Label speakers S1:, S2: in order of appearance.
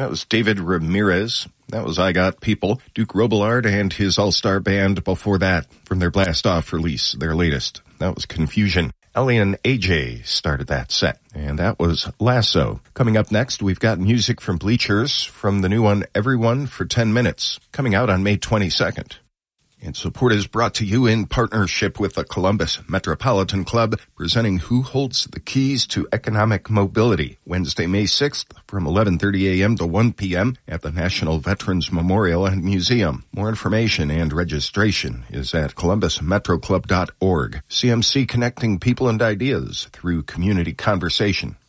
S1: That was David Ramirez. That was I Got People. Duke Robillard and his all-star band before that from their Blast Off release, their latest. That was Confusion. Alien AJ started that set, and that was Lasso. Coming up next, we've got music from Bleachers from the new one Everyone for 10 Minutes, coming out on May 22nd. And support is brought to you in partnership with the Columbus Metropolitan Club, presenting Who Holds the Keys to Economic Mobility, Wednesday, May 6th from 11:30 a.m. to 1 p.m. at the National Veterans Memorial and Museum. More information and registration is at columbusmetroclub.org. CMC, connecting people and ideas through community conversation.